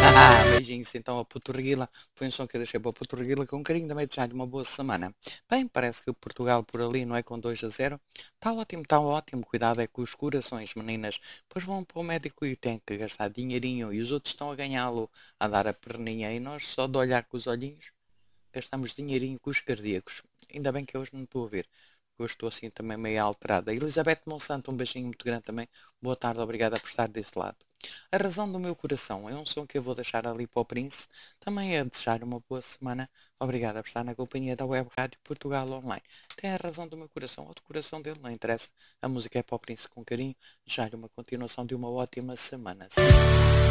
Beijinhos então a Putorriguila. Foi um som que eu deixei para a Putorriguila com carinho. Também desejar-lhe uma boa semana. Bem, parece que Portugal por ali não é com 2-0. Está ótimo, está ótimo. Cuidado é com os corações, meninas. Pois vão para o médico e têm que gastar dinheirinho. E os outros estão a ganhá-lo, a dar a perninha. E nós só de olhar com os olhinhos gastamos dinheirinho com os cardíacos. Ainda bem que hoje não estou a ver. Hoje estou assim também meio alterada. Elizabeth Monsanto, um beijinho muito grande também. Boa tarde, obrigada por estar desse lado. A razão do meu coração é um som que eu vou deixar ali para o Prince. Também é desejar uma boa semana. Obrigada por estar na companhia da Web Rádio Portugal Online. Tem a razão do meu coração ou do coração dele, não interessa. A música é para o Prince com carinho. Desejar-lhe uma continuação de uma ótima semana. Sim.